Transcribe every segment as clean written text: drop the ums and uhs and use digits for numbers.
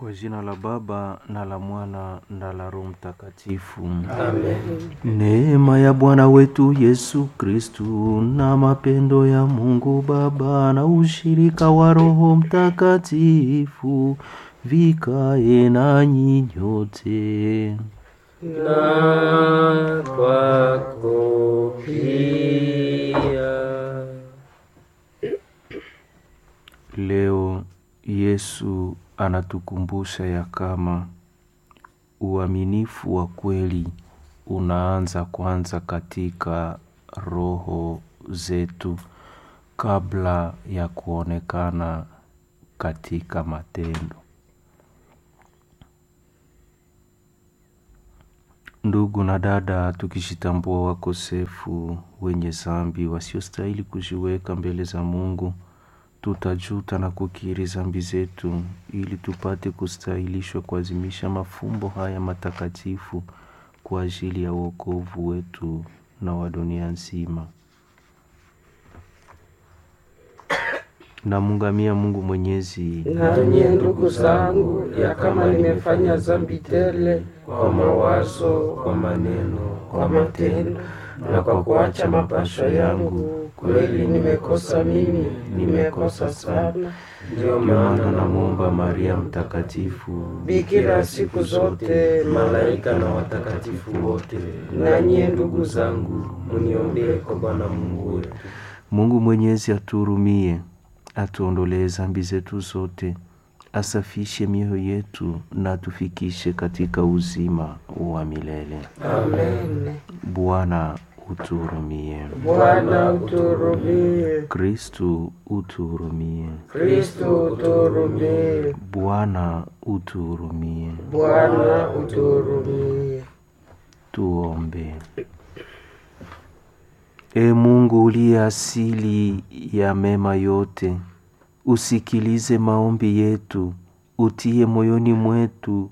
Kwa jina la Baba na la Mwana na la Roho Mtakatifu. Amen. Neema ya Bwana wetu Yesu Kristu na mapendo ya Mungu Baba na ushirika wa Roho Mtakatifu vikae nanyi nyote. Na kwako pia. Leo Yesu anatukumbusha ya kama uaminifu wa kweli unaanza kwanza katika roho zetu kabla ya kuonekana katika matendo. Ndugu na dada, tukishitambua wakosefu wenye dhambi wasiostahili kujiweka mbele za Mungu, tutajuta na kukiri dhambi zetu ili tupate kustahilishwa kuazimisha mafumbo haya matakatifu kwa ajili ya wokovu wetu na wa dunia nzima. Namungamia Mungu Mwenyezi, Nanyi ndugu zangu, ya kama nimefanya dhambi tele kwa mawazo, kwa maneno, kwa matendo na kwa kuacha mapasho yangu, kweli nimekosa mimi, nimekosa sana. ndio maana namuomba Maria Mtakatifu, Bikira siku zote, malaika na watakatifu wote, nanyi ndugu zangu, muniombee kwa Bwana Mungu wetu. Mungu Mwenyezi aturumie, atuondolee dhambi zetu zote, asafishe mioyo yetu na tufikishe katika uzima wa milele. Amen. Bwana uturumie. Bwana uturumie. Kristu uturumie. Kristo uturumie. Bwana uturumie. Bwana uturumie. Tuombe. E Mungu uliye asili ya mema yote, usikilize maombi yetu, utie moyoni mwetu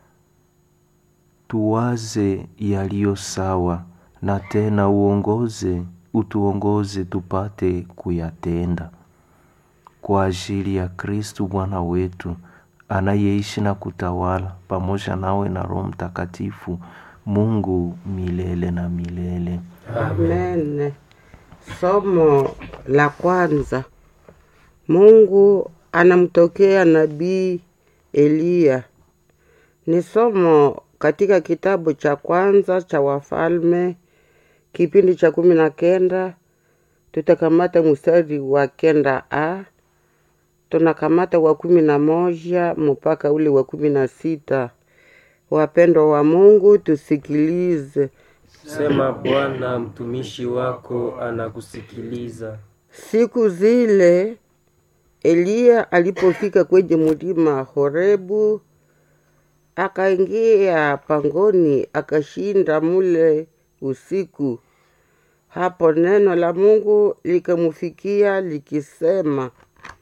tuwaze yaliyo sawa, na tena utuongoze tupate kuyatenda. Kwa ajili ya Kristu Bwana wetu, anayeishi na kutawala pamoja nawe na Roho Mtakatifu, Mungu milele na milele. Amen. Somo la kwanza. Mungu anamtokea nabii Eliya. Ni somo katika kitabu cha kwanza cha Wafalme kipindi cha 19. Tutakamata mstari wa 9a. Tunakamata wa 11 mpaka ule wa 16. Wapendwa wa Mungu, tusikilize. Sema Bwana, mtumishi wako anakusikiliza. Siku zile Eliya alipofika kwenye mlima Horebu, akaingia pangoni akashinda mule usiku. Hapo neno la Mungu likamfikia likisema,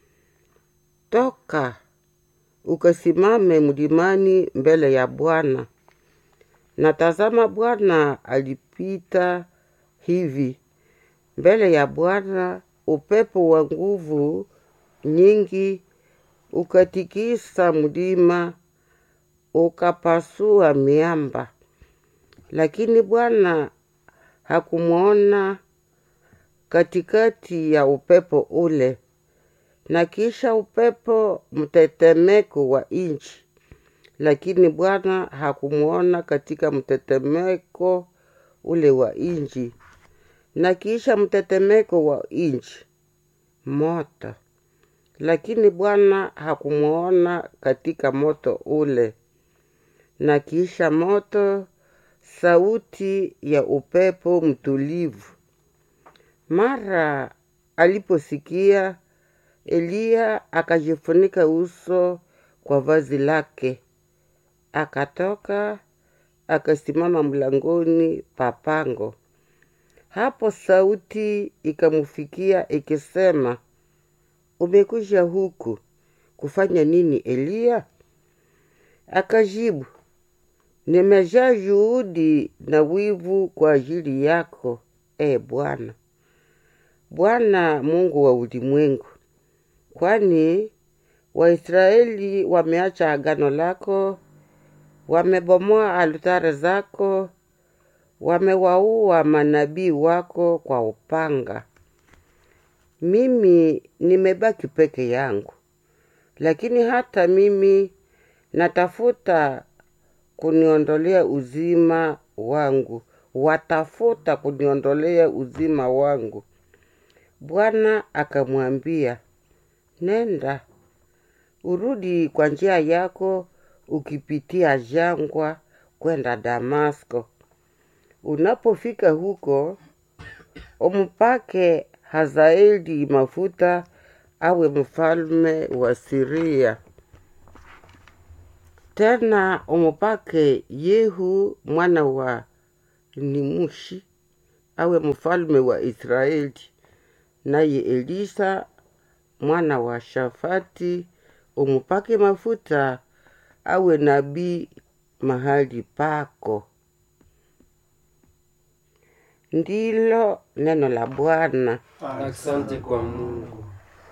toka ukasimame mlimani mbele ya Bwana. Na tazama, Bwana alipita hivi mbele ya Bwana, upepo wa nguvu nyingi ukatikisa mlima, ukapasua miamba. Lakini Bwana hakumuona katikati ya upepo ule. Na kisha upepo mtetemeko wa nchi, lakini Bwana hakumuona katika mtetemeko ule wa nchi. Na kisha mtetemeko wa nchi, moto, lakini Bwana hakumuona katika moto ule. Na kisha moto, sauti ya upepo mtulivu. Mara aliposikia, Eliya akajifunika uso kwa vazi lake, akatoka akasimama mlangoni pa pango. Hapo sauti ikamfikia ikisema, umekuja huku kufanya nini Eliya? Akajibu, nimejaa juhudi na wivu kwa ajili yako, Bwana, Bwana Mungu wa ulimwengu, kwani Waisraeli wameacha agano lako, wamebomoa altare zako, wamewaua manabii wako kwa upanga. Mimi nimebaki peke yangu, lakini hata mimi natafuta kuniondolea uzima wangu. Watafuta kuniondolea uzima wangu. Bwana akamwambia, nenda, urudi kwa njia yako ukipitia jangwa kwenda Damasko. Unapofika huko, umpake Hazaeli mafuta awe mfalme wa Siria. Tena umpake Yehu mwana wa Nimushi awe mfalme wa Israeli, naye Elisa mwana wa Shafati umpake mafuta awe nabii mahali pako. Ndilo neno la Bwana. Asante kwa Mungu.